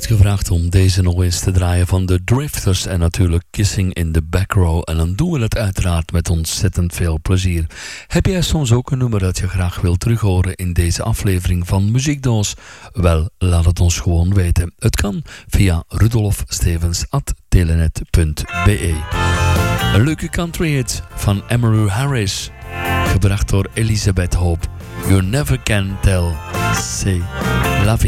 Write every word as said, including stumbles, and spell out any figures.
gevraagd om deze nog eens te draaien van de Drifters en natuurlijk Kissing in the Back Row. En dan doen we het uiteraard met ontzettend veel plezier. Heb jij soms ook een nummer dat je graag wilt terughoren in deze aflevering van Muziekdoos? Wel, laat het ons gewoon weten. Het kan via rudolf stevens at telenet punt be. Een leuke country hit van Emmylou Harris, gebracht door Elizabeth Hope. You never can tell, say la vie.